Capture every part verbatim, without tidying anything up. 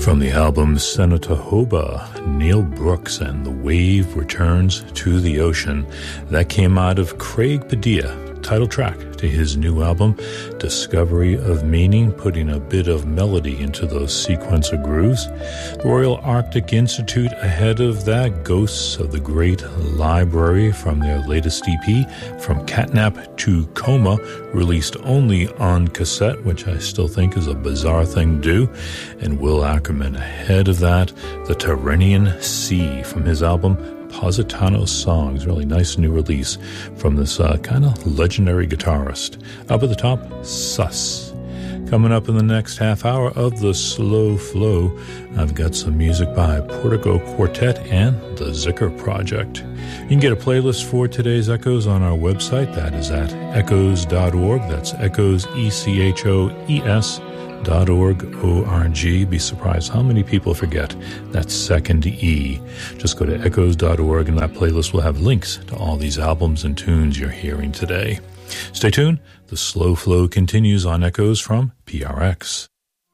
From the album Senatohoba, Neil Brooks and The Wave Returns to the Ocean. That came out of Craig Padilla, title track to his new album, Discovery of Meaning, putting a bit of melody into those sequencer grooves. The Royal Arctic Institute ahead of that, Ghosts of the Great Library from their latest E P, From Catnap to Coma, released only on cassette, which I still think is a bizarre thing to do. And Will Ackerman ahead of that, The Tyrrhenian Sea from his album Positano Songs, really nice new release from this uh, kind of legendary guitarist. Up at the top, Sus. Coming up in the next half hour of the Slow Flow, I've got some music by Portico Quartet and the Zicker Project. You can get a playlist for today's Echoes on our website. That is at echoes dot org. That's Echoes, E C H O E S dot org, O R G. Be surprised how many people forget that second E. Just go to echoes dot org and that playlist will have links to all these albums and tunes you're hearing today. Stay tuned. The Slow Flow continues on Echoes from P R X.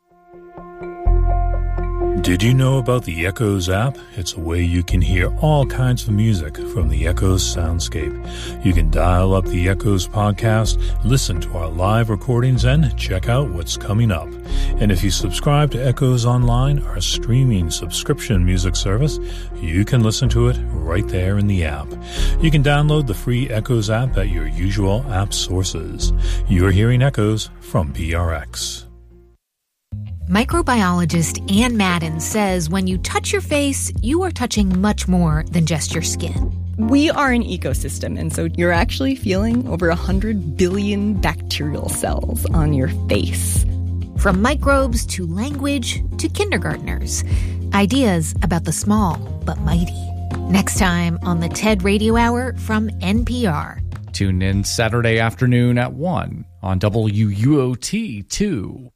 Did you know about the Echoes app? It's a way you can hear all kinds of music from the Echoes soundscape. You can dial up the Echoes podcast, listen to our live recordings, and check out what's coming up. And if you subscribe to Echoes Online, our streaming subscription music service, you can listen to it right there in the app. You can download the free Echoes app at your usual app sources. You're hearing Echoes from P R X. Microbiologist Ann Madden says when you touch your face, you are touching much more than just your skin. We are an ecosystem, and so you're actually feeling over one hundred billion bacterial cells on your face. From microbes to language to kindergartners. Ideas about the small but mighty. Next time on the TED Radio Hour from N P R. Tune in Saturday afternoon at one on W U O T two.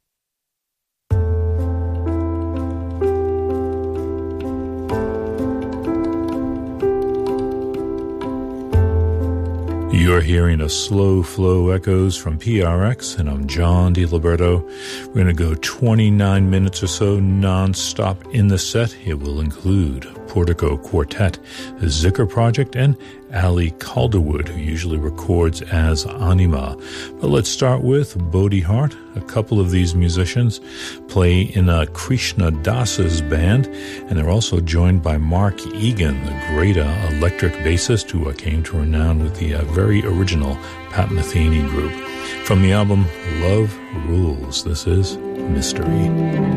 You're hearing a Slow Flow Echoes from P R X, and I'm John DiLiberto. We're going to go twenty-nine minutes or so non-stop in the set. It will include Portico Quartet, the Zicker Project, and Ali Calderwood, who usually records as Anima. But let's start with Bodhi Hart. A couple of these musicians play in a Krishna Das's band, and they're also joined by Mark Egan, the great uh, electric bassist who uh, came to renown with the uh, very original Pat Metheny group. From the album Love Rules, this is Mystery.